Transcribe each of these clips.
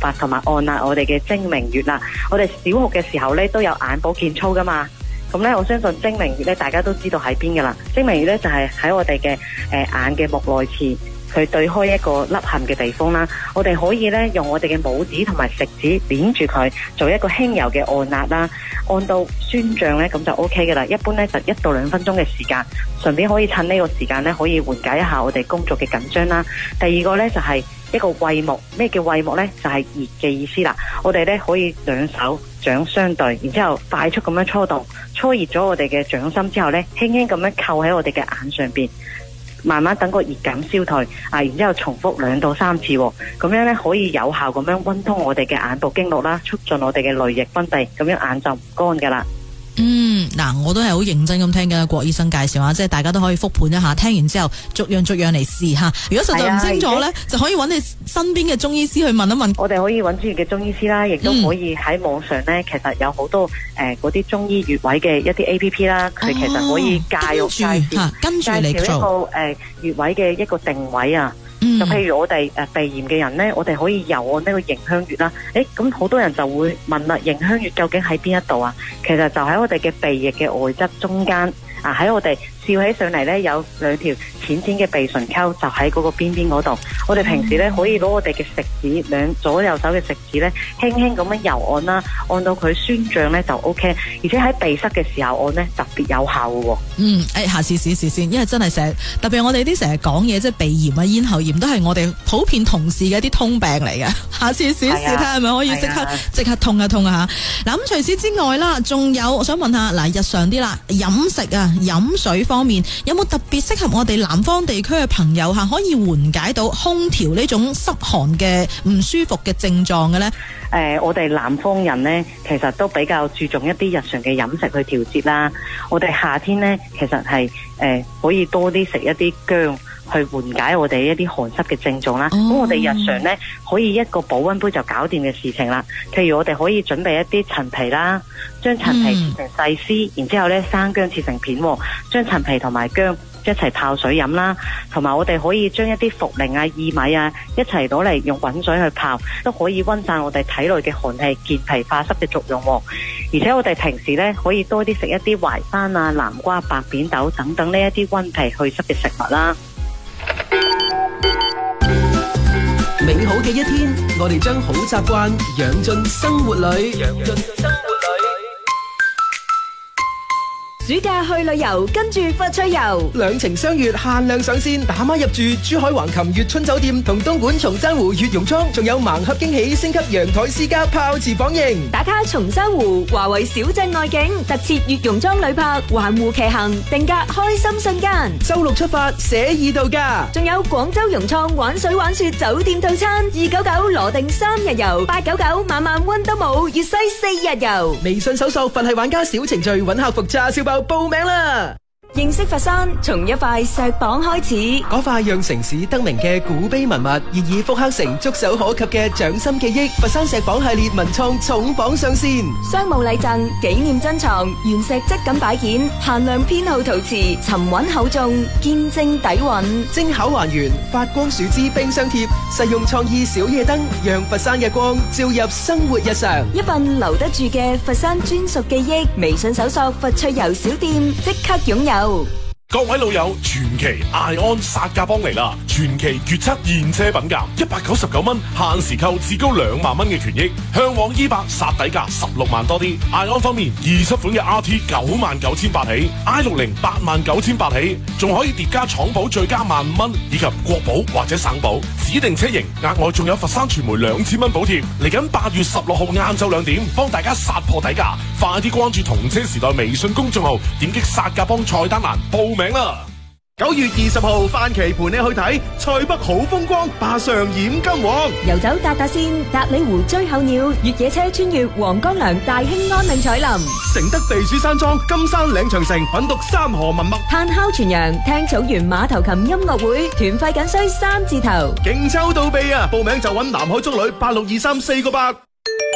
髮同埋按壓我哋嘅睛明穴啦。我哋小學嘅時候咧都有眼保健操噶嘛。咁咧，我相信睛明穴咧，大家都知道喺邊噶啦。睛明穴咧就係喺我哋嘅眼嘅目內側，佢對開一個凹陷嘅地方啦。我哋可以咧用我哋嘅拇指同埋食指點住佢，做一個輕柔嘅按壓啦。按到酸脹咧，咁就 OK 噶啦。一般咧就1到2分鐘嘅時間，順便可以趁呢個時間咧，可以緩解一下我哋工作嘅緊張啦。第二個咧就係一個胃木。咩叫胃木咧？就係熱嘅意思啦。我哋咧可以兩手掌相對，然之後快速咁樣搓動，搓熱咗我哋嘅掌心之後咧，輕輕咁樣扣喺我哋嘅眼上邊，慢慢等個熱感消退然之後重複2到3次，咁樣咧可以有效咁樣溫通我哋嘅眼部經絡啦，促進我哋嘅淚液分泌，咁樣眼就唔乾噶啦。 嗱，我都係好認真咁聽緊郭醫生介紹下，即係大家都可以復盤一下，聽完之後逐樣嚟試下。如果實在唔清楚咧，就可以揾你身邊嘅中醫師去問一問。 我哋可以揾專業嘅中醫師啦，亦都可以喺網上咧，其實有好多嗰啲中醫穴位嘅一啲 APP 啦，佢其實可以跟住嚟做一個穴位嘅一個定位啊。就譬如我哋鼻炎嘅人咧，我哋可以游按呢個迎香穴啦。咁好多人就會問啦，迎香穴究竟喺邊一度啊？其實就喺我哋嘅鼻翼嘅外側中間喺我哋笑起上嚟咧，有2條淺淺嘅鼻唇溝，就喺嗰個邊邊嗰度。我哋平時咧可以攞我哋嘅食指，左右手嘅食指咧，輕輕咁樣揉按啦，按到佢酸脹咧就 OK。而且喺鼻塞嘅時候按咧特別有效嘅喎。 下次試先，因為真係成日，特別我哋啲成日講嘢，即係鼻炎咽喉炎都係我哋普遍同事嘅一啲通病嚟嘅。下次試睇下係咪可以即刻痛一痛啊嚇！嗱，咁除此之外啦，仲有我想問下日常啲啦，飲食飲水方面有冇特別適合我哋南方地區嘅朋友可以緩解到空調呢種濕寒嘅唔舒服嘅症狀嘅呢？ 我哋南方人呢，其實都比較注重一啲日常嘅飲食去調節啦。我哋夏天呢，其實係可以多啲食一啲薑，去緩解我哋一啲寒濕嘅症狀啦。咁我哋日常呢，可以一個保溫杯就搞掂嘅事情啦。譬如我哋可以準備一啲陳皮啦，將陳皮切成細絲，然之後呢生薑切成片，將陳皮同埋薑一齊泡水飲啦。同埋我哋可以將一啲茯苓啊、薏米啊一齊攞嚟用滾水去泡，都可以溫散我哋體內嘅寒氣、健脾化濕嘅作用。而且我哋平時呢，可以多啲食一啲淮山啊、南瓜、白扁豆等等呢一啲溫脾去濕嘅食物啦。 美好嘅一天，我哋將好習慣養進生活裏。 暑假去旅遊，跟住佛趣遊， 兩情相悅限量上線，打孖入住珠海橫琴悅春酒店同東莞松山湖悅榕莊，仲有盲盒驚喜，升級陽台私家泡池房型。 打卡松山湖華為小鎮外景，特設悅榕莊旅泊，環湖騎行，定格開心瞬間。 周6出發，寫意度假。 仲有廣州融創玩水玩雪酒店套餐，299羅定3日遊，899晚晚溫都冇，粵西4日遊。 微信搜索佛系玩家小程序，揾客服炸燒包報名啦！ 認識佛山，從一塊石榜開始。 嗰塊讓城市得名嘅古碑文物，現已復刻成觸手可及嘅掌心記憶。佛山石榜系列文創重磅上線， 商務禮贈、紀念珍藏、原石質感擺件、限量編號陶瓷，沉穩厚重，見證底蘊。 精巧還原，發光樹脂冰箱貼，實用創意小夜燈，讓佛山嘅光照入生活日常。 一份留得住嘅佛山專屬記憶，微信搜索佛趣遊小店，即刻擁有。 各位老友，傳奇艾安殺價幫嚟啦！傳奇決測現車品價199蚊，限時購至高2萬蚊嘅權益，向往E8殺底價16萬多啲。艾安方面，27款嘅 RT 99,800起，i60 89,800起，仲可以疊加廠保最加15,000蚊，以及國保或者省保指定車型，額外仲有佛山傳媒2000蚊補貼。嚟緊8月16號晏晝2點，幫大家殺破底價，快啲關注同車時代微信公眾號，點擊殺價幫菜單欄報名啦！9月20號，范琪陪你去睇塞北好風光，霸上染金王， 遊走達達線、達里湖追候鳥，越野車穿越黃江梁、大興安嶺彩林， 承德避暑山莊、金山嶺長城，品讀三河文脈， 炭烤全羊，聽草原馬頭琴音樂會，團費僅需3字頭， 勁抽到痹啊！報名就揾南海中旅8623 4個8。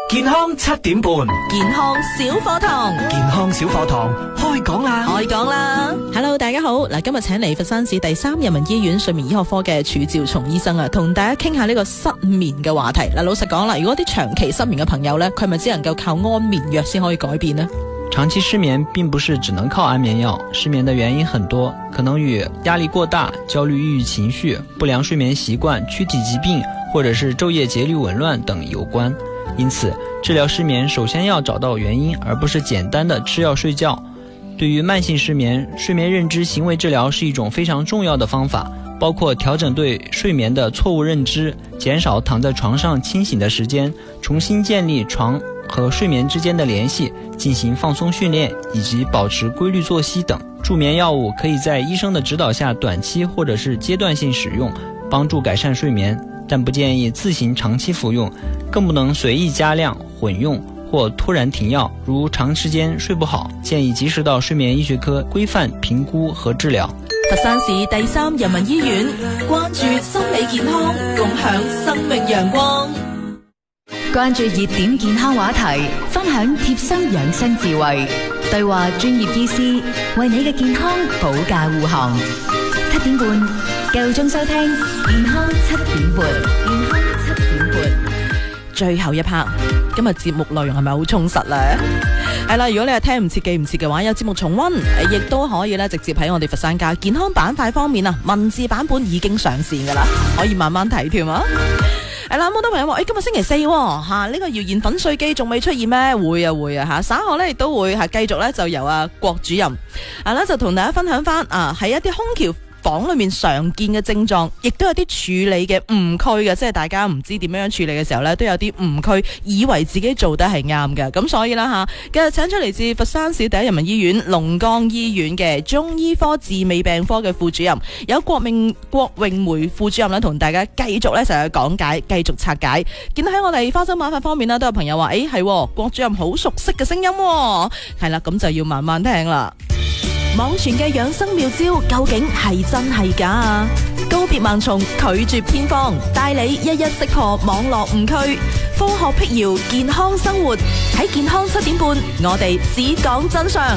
健康7點半， 健康小課堂， 健康小課堂開講啦！ 開講啦 ！Hello， 大家好。嗱，今日請嚟佛山市第3人民醫院睡眠醫學科嘅褚兆松醫生啊，同大家傾下呢個失眠嘅話題。嗱，老實講啦，如果啲長期失眠嘅朋友呢，佢係咪只能夠靠安眠藥先可以改變呢？ 長期失眠並不是只能靠安眠藥，失眠的原因很多，可能與壓力過大、焦慮抑鬱情緒、不良睡眠習慣、軀體疾病或者是晝夜節律紊亂等有關。因此，治療失眠首先要找到原因，而不是簡單的吃藥睡覺。對於慢性失眠，睡眠認知行為治療是一種非常重要的方法，包括調整對睡眠的錯誤認知，減少躺在床上清醒的時間，重新建立床和睡眠之間的聯繫，進行放鬆訓練，以及保持規律作息等。助眠藥物可以在醫生的指導下短期或者是階段性使用，幫助改善睡眠，但不建議自行長期服用，更不能隨意加量、混用或突然停藥。如長時間睡不好，建議及時到睡眠醫學科規範評估和治療。 佛山市第3人民醫院，關注心理健康，共享生命陽光。 關注熱點健康話題，分享貼身養生智慧，對話專業醫師，為你嘅健康保駕護航。7點半，夠鐘收聽健康7點半，健康7點半。 最後一 part， 今日節目內容係咪好充實咧？係啦，如果你係聽唔切記唔切嘅話，有節目重溫，亦都可以咧直接喺我哋佛山家健康板塊方面啊，文字版本已經上線噶啦，可以慢慢睇添啊。係啦，好多朋友話，今日星期4吓，呢個謠言粉碎機仲未出現咩？會啊吓，稍後咧亦都會係繼續咧就由郭主任就同大家分享翻喺一啲空調房裏面常見嘅症狀，亦都有啲處理嘅誤區嘅，即係大家唔知點樣處理嘅時候呢，都有啲誤區，以為自己做得係啱嘅。咁所以啦繼續請出嚟自佛山市第1人民醫院龍崗醫院嘅中醫科治味病科嘅副主任，有郭詠梅副主任呢，同大家繼續呢就係講解，繼續拆解。見到喺我哋花生板塊方面呢，都有朋友話，係郭主任好熟悉嘅聲音，係啦，咁就要慢慢聽啦。網傳嘅養生妙招究竟係真係假啊？告別盲從，拒絕偏方，帶你一一識破網絡誤區，科學闢謠健康生活。喺健康7點半，我哋只講真相。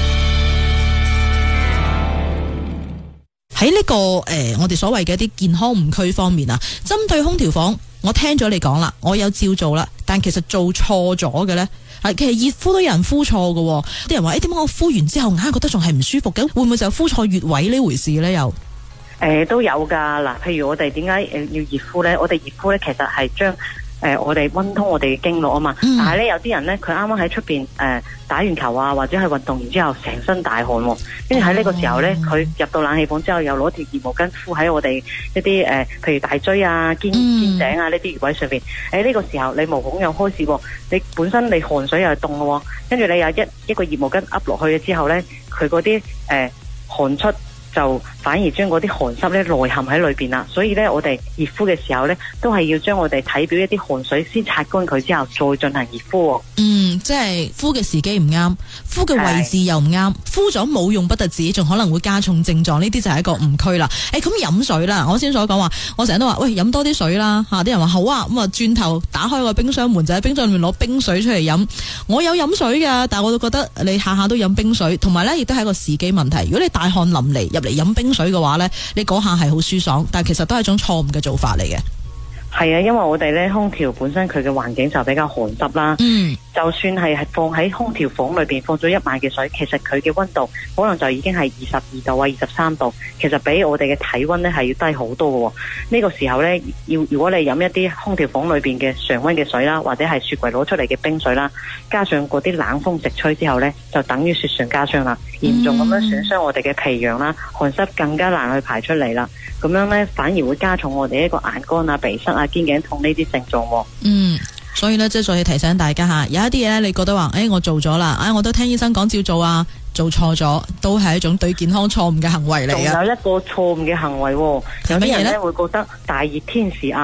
喺呢個我哋所謂嘅一啲健康誤區方面啊，針對空調房，我聽咗你講啦，我有照做啦，但其實做錯咗嘅呢。其實熱敷都有人敷錯嘅，啲人話點解我敷完之後硬係覺得仲係唔舒服嘅？會唔會就敷錯穴位呢回事呢？又都有噶嗱，譬如我哋點解要熱敷呢？我哋熱敷呢，其實係將我哋溫通我哋嘅經絡啊嘛。但係呢，有啲人呢，佢啱啱喺出邊打完球啊，或者係運動完之後成身大汗，跟住喺呢個時候呢，佢入到冷氣房之後，又攞條熱毛巾敷喺我哋一啲譬如大椎啊、肩頸啊呢啲穴位上邊。呢個時候你毛孔又開始，你本身你汗水又係凍嘅，跟住你又一個熱毛巾噏落去之後呢，佢嗰啲汗出就反而將嗰啲寒濕咧內陷喺裏邊啦。所以咧，我哋熱敷嘅時候咧，都係要將我哋體表一啲汗水先擦乾佢之後，再進行熱敷。 即係敷嘅時機唔啱，敷嘅位置又唔啱，敷咗冇用不特止，仲可能會加重症狀。呢啲就係一個誤區啦。咁飲水啦，我先所講話，我成日都話，喂，飲多啲水啦嚇。啲人話好啊，咁啊轉頭打開個冰箱門，就喺冰箱裏面攞冰水出嚟飲。我有飲水㗎，但係我都覺得你下下都飲冰水，同埋咧亦都係一個時機問題。如果你大汗淋漓入嚟飲冰水嘅話咧，你嗰下係好舒爽，但係其實都係一種錯誤嘅做法嚟嘅。 係啊，因為我哋咧空調本身佢嘅環境就比較寒濕啦。就算係放喺空調房裏邊放咗一晚嘅水，其實佢嘅溫度可能就已經係22度啊、23度，其實比我哋嘅體溫咧係要低好多嘅。呢個時候咧，如果你飲一啲空調房裏邊嘅常溫嘅水啦，或者係雪櫃攞出嚟嘅冰水啦，加上嗰啲冷風直吹之後咧，就等於雪上加霜啦，嚴重咁樣損傷我哋嘅脾陽啦，寒濕更加難去排出嚟啦。咁樣咧反而會加重我哋一個眼乾啊、鼻塞啊、肩頸痛呢啲症狀。 所以咧，即係再提醒大家吓，有一啲嘢咧，你覺得話，我做咗啦，我都聽醫生講照做啊，做錯咗，都係一種對健康錯誤嘅行為嚟嘅。 仲有一個錯誤嘅行為，有啲人咧會覺得大熱天時啊，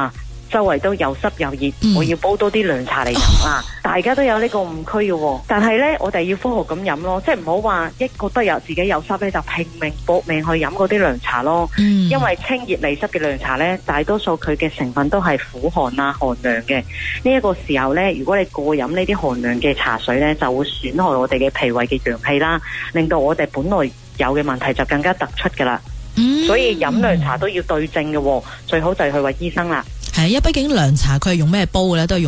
周圍都又濕又熱，我要煲多啲涼茶嚟飲啊！大家都有呢個誤區嘅，但係呢，我哋要科學咁飲咯，即係唔好話一覺得有自己有濕呢，就拼命搏命去飲嗰啲涼茶咯。因為清熱利濕嘅涼茶呢，大多數佢嘅成分都係苦寒啊、寒涼嘅。呢一個時候呢，如果你過飲呢啲寒涼嘅茶水呢，就會損害我哋嘅脾胃嘅陽氣啦，令到我哋本來有嘅問題就更加突出噶啦。所以飲涼茶都要對症嘅，最好就係去揾醫生啦。 係，因為畢竟涼茶佢係用咩煲嘅咧，都係用